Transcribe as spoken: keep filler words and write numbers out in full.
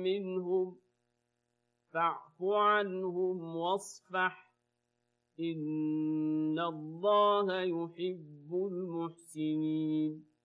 منهم فاعف عنهم واصفح إن الله يحب المحسنين